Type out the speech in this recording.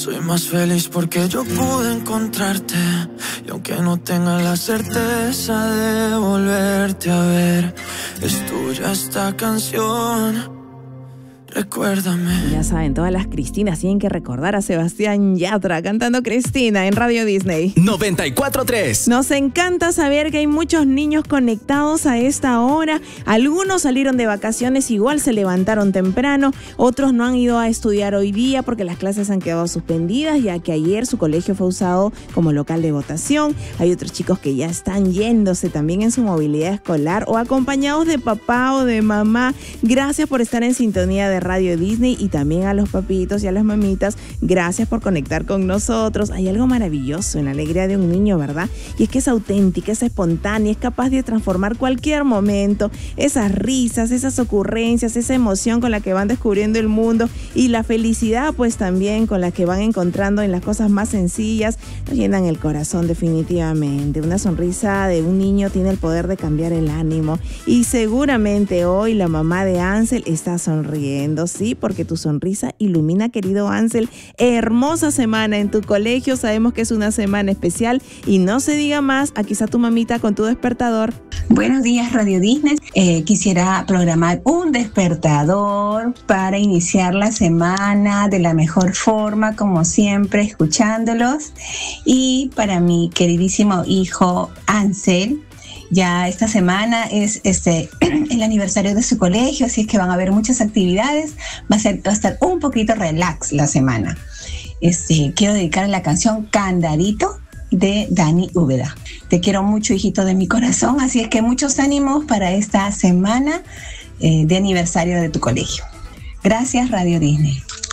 Soy más feliz porque yo pude encontrarte, y aunque no tenga la certeza de volverte a ver, es tuya esta canción. Recuérdame. Ya saben, todas las Cristinas tienen que recordar a Sebastián Yatra cantando Cristina en Radio Disney 94.3. Nos encanta saber que hay muchos niños conectados a esta hora. Algunos salieron de vacaciones, igual se levantaron temprano. Otros no han ido a estudiar hoy día porque las clases han quedado suspendidas, ya que ayer su colegio fue usado como local de votación. Hay otros chicos que ya están yéndose también en su movilidad escolar o acompañados de papá o de mamá. Gracias por estar en sintonía de Radio Disney, y también a los papitos y a las mamitas, gracias por conectar con nosotros. Hay algo maravilloso en la alegría de un niño, ¿verdad? Y es que es auténtica, es espontánea, es capaz de transformar cualquier momento. Esas risas, esas ocurrencias, esa emoción con la que van descubriendo el mundo, y la felicidad pues también con la que van encontrando en las cosas más sencillas, nos llenan el corazón definitivamente. Una sonrisa de un niño tiene el poder de cambiar el ánimo, y seguramente hoy la mamá de Ansel está sonriendo. Sí, porque tu sonrisa ilumina, querido Ansel. Hermosa semana en tu colegio. Sabemos que es una semana especial, y no se diga más. Aquí está tu mamita con tu despertador. Buenos días, Radio Disney. Quisiera programar un despertador para iniciar la semana de la mejor forma, como siempre, escuchándolos. Y para mi queridísimo hijo Ansel, ya esta semana es el aniversario de su colegio, así es que van a haber muchas actividades. Va a estar un poquito relax la semana. Quiero dedicar la canción Candadito de Dani Úbeda. Te quiero mucho, hijito de mi corazón, así es que muchos ánimos para esta semana de aniversario de tu colegio. Gracias, Radio Disney.